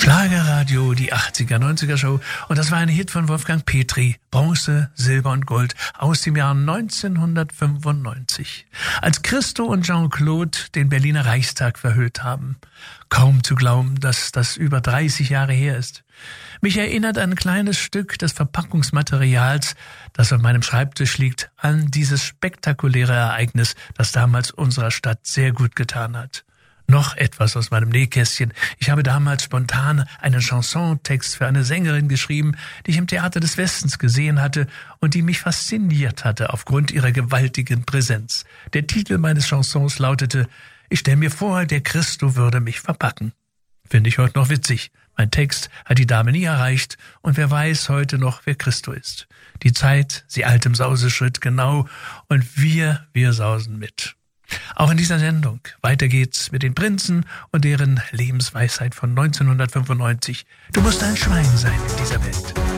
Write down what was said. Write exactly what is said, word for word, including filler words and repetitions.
Schlagerradio, die achtziger, neunziger Show. Und das war ein Hit von Wolfgang Petri. Bronze, Silber und Gold aus dem Jahr neunzehnhundertfünfundneunzig. Als Christo und Jean-Claude den Berliner Reichstag verhüllt haben. Kaum zu glauben, dass das über dreißig Jahre her ist. Mich erinnert ein kleines Stück des Verpackungsmaterials, das auf meinem Schreibtisch liegt, an dieses spektakuläre Ereignis, das damals unserer Stadt sehr gut getan hat. Noch etwas aus meinem Nähkästchen. Ich habe damals spontan einen Chansontext für eine Sängerin geschrieben, die ich im Theater des Westens gesehen hatte und die mich fasziniert hatte aufgrund ihrer gewaltigen Präsenz. Der Titel meines Chansons lautete: Ich stell mir vor, der Christo würde mich verpacken. Finde ich heute noch witzig. Mein Text hat die Dame nie erreicht und wer weiß heute noch, wer Christo ist. Die Zeit, sie eilt im Sauseschritt, genau, und wir, wir sausen mit. Auch in dieser Sendung. Weiter geht's mit den Prinzen und deren Lebensweisheit von neunzehnhundertfünfundneunzig. Du musst ein Schwein sein in dieser Welt.